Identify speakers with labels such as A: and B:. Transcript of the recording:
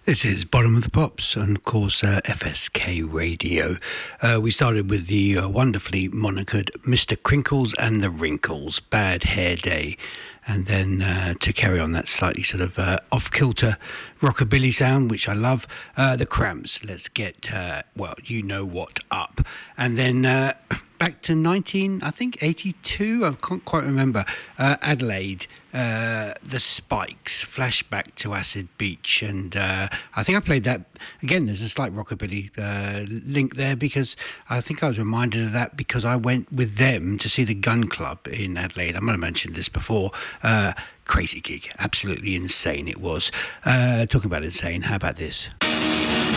A: This is Bottom of the Pops, and of course, FSK Radio. We started with the wonderfully monikered Mr. Crinkles and the Wrinkles, Bad Hair Day. And then to carry on that slightly sort of off-kilter rockabilly sound, which I love, the Cramps, Let's Get, You Know What Up. And then back to 82, I can't quite remember, Adelaide, The Spikes, flashback to Acid Beach. And I think I played that, again, there's a slight rockabilly link there, because I think I was reminded of that because I went with them to see the Gun Club in Adelaide. I might have mentioned this before. Crazy gig, absolutely insane it was. Talking about insane, how about this?